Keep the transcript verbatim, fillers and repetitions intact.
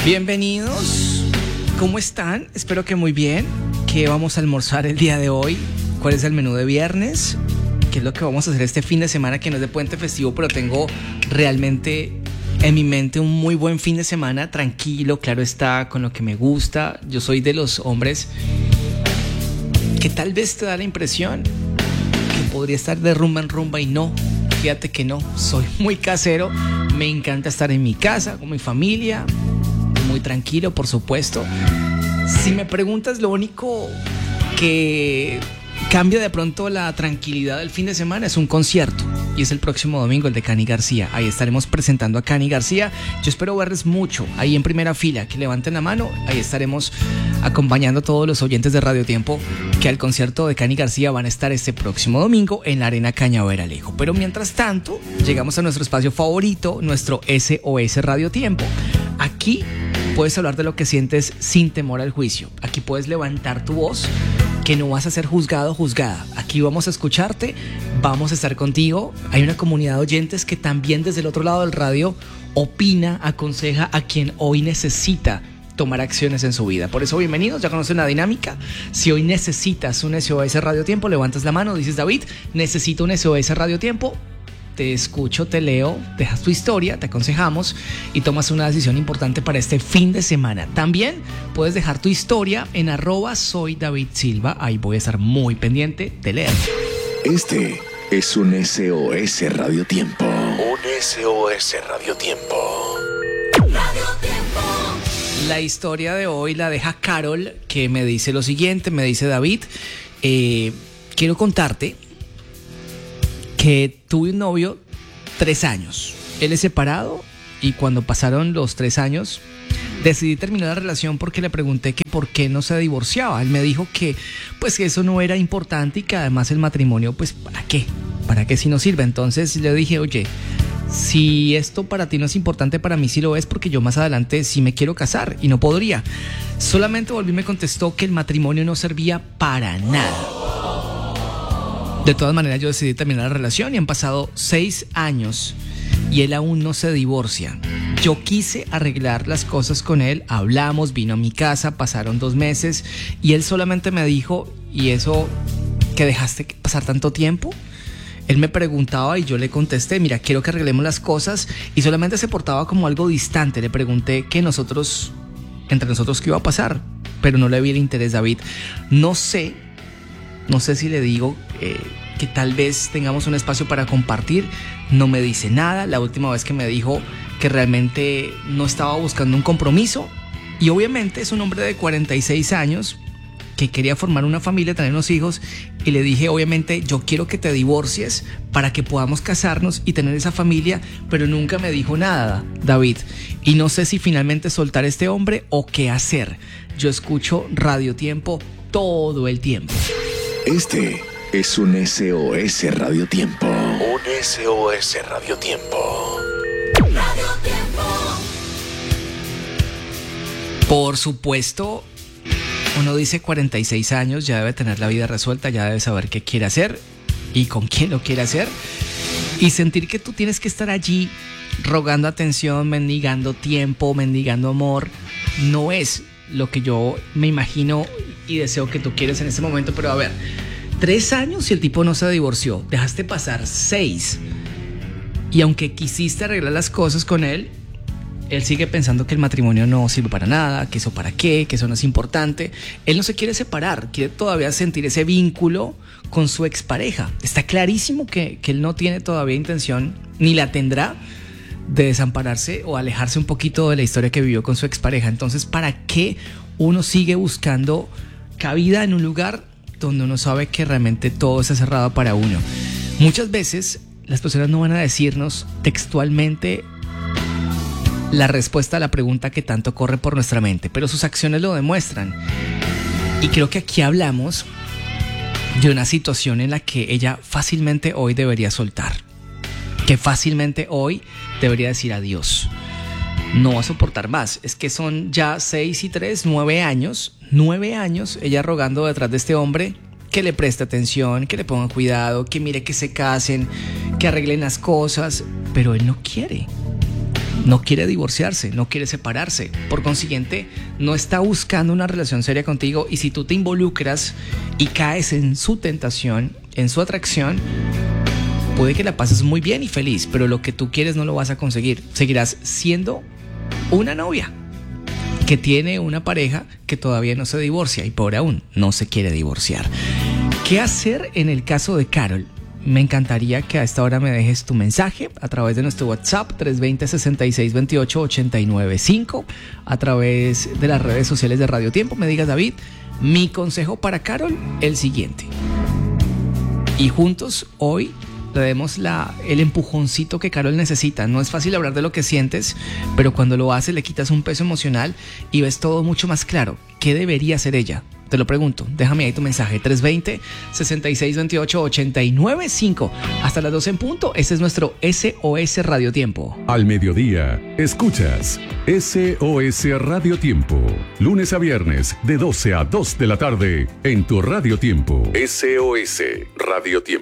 Bienvenidos, ¿cómo están? Espero que muy bien. ¿Qué vamos a almorzar el día de hoy? ¿Cuál es el menú de viernes? ¿Qué es lo que vamos a hacer este fin de semana que no es de puente festivo, pero tengo realmente en mi mente un muy buen fin de semana, tranquilo, claro está, con lo que me gusta? Yo soy de los hombres que tal vez te da la impresión que podría estar de rumba en rumba y no, fíjate que no, soy muy casero, me encanta estar en mi casa, con mi familia, muy tranquilo, por supuesto. Si me preguntas, lo único que cambia de pronto la tranquilidad del fin de semana es un concierto, y es el próximo domingo, el de Cani García. Ahí estaremos presentando a Cani García. Yo espero verles mucho ahí en primera fila, que levanten la mano. Ahí estaremos acompañando a todos los oyentes de Radio Tiempo que al concierto de Cani García van a estar este próximo domingo en la Arena Cañaveral. Pero mientras tanto, llegamos a nuestro espacio favorito, nuestro S O S Radio Tiempo. Aquí puedes hablar de lo que sientes sin temor al juicio. Aquí puedes levantar tu voz, que no vas a ser juzgado o juzgada. Aquí vamos a escucharte, vamos a estar contigo. Hay una comunidad de oyentes que también desde el otro lado del radio opina, aconseja a quien hoy necesita tomar acciones en su vida. Por eso, bienvenidos, ya conocen la dinámica. Si hoy necesitas un S O S Radio Tiempo, levantas la mano, dices: David, necesito un S O S Radio Tiempo. Te escucho, te leo, dejas tu historia, te aconsejamos y tomas una decisión importante para este fin de semana. También puedes dejar tu historia en arroba soy David Silva. Ahí voy a estar muy pendiente de leer. Este es un S O S Radio Tiempo. Un S O S Radio Tiempo. Radio Tiempo. La historia de hoy la deja Carol, que me dice lo siguiente, me dice: David, eh, quiero contarte que tuve un novio tres años. Él es separado y cuando pasaron los tres años decidí terminar la relación porque le pregunté que por qué no se divorciaba. Él me dijo que pues que eso no era importante y que además el matrimonio, pues ¿para qué? ¿Para qué si no sirve? Entonces le dije: oye, si esto para ti no es importante, para mí sí lo es, porque yo más adelante sí me quiero casar y no podría. Solamente volví y me contestó que el matrimonio no servía para nada. De todas maneras, yo decidí terminar la relación y han pasado seis años y él aún no se divorcia. Yo quise arreglar las cosas con él, hablamos, vino a mi casa, pasaron dos meses y él solamente me dijo: ¿y eso que dejaste pasar tanto tiempo? Él me preguntaba y yo le contesté: mira, quiero que arreglemos las cosas, y solamente se portaba como algo distante. Le pregunté que nosotros, entre nosotros, qué iba a pasar, pero no le vi el interés, David. No sé No sé si le digo eh, que tal vez tengamos un espacio para compartir. No me dice nada. La última vez que me dijo que realmente no estaba buscando un compromiso. Y obviamente es un hombre de cuarenta y seis años que quería formar una familia, tener unos hijos. Y le dije: obviamente yo quiero que te divorcies para que podamos casarnos y tener esa familia. Pero nunca me dijo nada, David. Y no sé si finalmente soltar a este hombre o qué hacer. Yo escucho Radio Tiempo todo el tiempo. Este es un S O S Radio Tiempo. Un S O S Radio Tiempo. Radio Tiempo. Por supuesto, uno dice cuarenta y seis años, ya debe tener la vida resuelta, ya debe saber qué quiere hacer y con quién lo quiere hacer. Y sentir que tú tienes que estar allí rogando atención, mendigando tiempo, mendigando amor, no es lo que yo me imagino y deseo que tú quieres en este momento. Pero a ver, tres años y el tipo no se divorció, dejaste pasar seis, y aunque quisiste arreglar las cosas con él, él sigue pensando que el matrimonio no sirve para nada, que eso para qué, que eso no es importante. Él no se quiere separar, quiere todavía sentir ese vínculo con su expareja. Está clarísimo que, que él no tiene todavía intención, ni la tendrá, de desampararse o alejarse un poquito de la historia que vivió con su expareja. Entonces, ¿para qué uno sigue buscando cabida en un lugar donde uno sabe que realmente todo está cerrado para uno? Muchas veces las personas no van a decirnos textualmente la respuesta a la pregunta que tanto corre por nuestra mente, pero sus acciones lo demuestran. Y creo que aquí hablamos de una situación en la que ella fácilmente hoy debería soltar, que fácilmente hoy debería decir adiós. No va a soportar más. Es que son ya seis y tres, nueve años, nueve años ella rogando detrás de este hombre que le preste atención, que le ponga cuidado, que mire que se casen, que arreglen las cosas, pero él no quiere. no quiere divorciarse, no quiere separarse. Por consiguiente, no está buscando una relación seria contigo, y si tú te involucras y caes en su tentación, en su atracción, puede que la pases muy bien y feliz, pero lo que tú quieres no lo vas a conseguir. Seguirás siendo una novia que tiene una pareja que todavía no se divorcia y, peor aún, no se quiere divorciar. ¿Qué hacer en el caso de Carol? Me encantaría que a esta hora me dejes tu mensaje a través de nuestro WhatsApp tres dos cero, seis seis dos ocho, ocho nueve cinco, a través de las redes sociales de Radio Tiempo. Me digas: David, mi consejo para Carol, el siguiente. Y juntos hoy le demos la, el empujoncito que Carol necesita. No es fácil hablar de lo que sientes, pero cuando lo haces le quitas un peso emocional y ves todo mucho más claro. ¿Qué debería hacer ella? Te lo pregunto. Déjame ahí tu mensaje. tres dos cero, seis seis dos ocho, ocho nueve cinco. Hasta las doce en punto. Este es nuestro S O S Radio Tiempo. Al mediodía, escuchas S O S Radio Tiempo. Lunes a viernes, de doce a dos de la tarde, en tu Radio Tiempo. S O S Radio Tiempo.